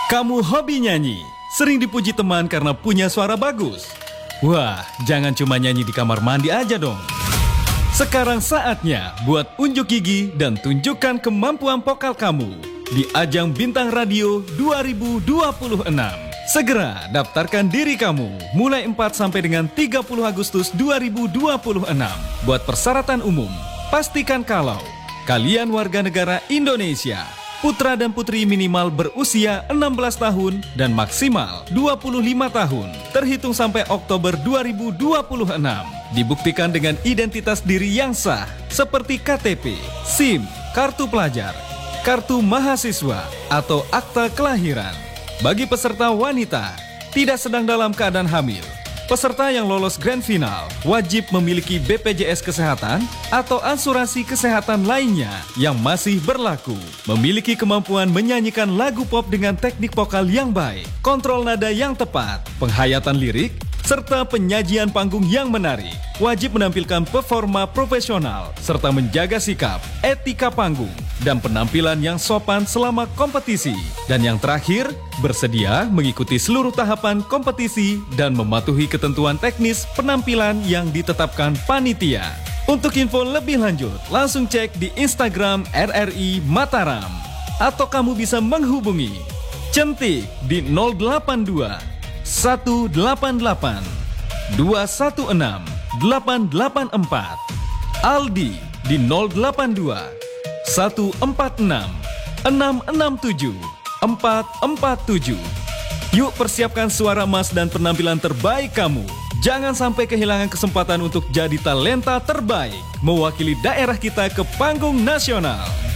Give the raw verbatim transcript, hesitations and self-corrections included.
Kamu hobi nyanyi, sering dipuji teman karena punya suara bagus. Wah, jangan cuma nyanyi di kamar mandi aja dong. Sekarang saatnya buat unjuk gigi dan tunjukkan kemampuan vokal kamu di Ajang Bintang Radio dua ribu dua puluh enam. Segera daftarkan diri kamu mulai empat sampai dengan tiga puluh Agustus dua ribu dua puluh enam. Buat persyaratan umum, pastikan kalau kalian warga negara Indonesia, putra dan putri minimal berusia enam belas tahun dan maksimal dua puluh lima tahun, terhitung sampai Oktober dua ribu dua puluh enam. Dibuktikan dengan identitas diri yang sah seperti K T P, SIM, kartu pelajar, kartu mahasiswa, atau akta kelahiran. Bagi peserta wanita, tidak sedang dalam keadaan hamil, peserta yang lolos grand final wajib memiliki B P J S Kesehatan atau asuransi kesehatan lainnya yang masih berlaku. Memiliki kemampuan menyanyikan lagu pop dengan teknik vokal yang baik, kontrol nada yang tepat, penghayatan lirik, serta penyajian panggung yang menarik. Wajib menampilkan performa profesional, serta menjaga sikap, etika panggung, dan penampilan yang sopan selama kompetisi. Dan yang terakhir, bersedia mengikuti seluruh tahapan kompetisi dan mematuhi ketentuan teknis penampilan yang ditetapkan panitia. Untuk info lebih lanjut, langsung cek di Instagram R R I Mataram. Atau kamu bisa menghubungi Centik di nol delapan dua satu delapan delapan dua satu enam delapan delapan empat, Aldi di nol delapan dua satu empat enam enam enam tujuh empat empat tujuh. Yuk persiapkan suara emas dan penampilan terbaik kamu. Jangan sampai kehilangan kesempatan untuk jadi talenta terbaik mewakili daerah kita ke panggung nasional.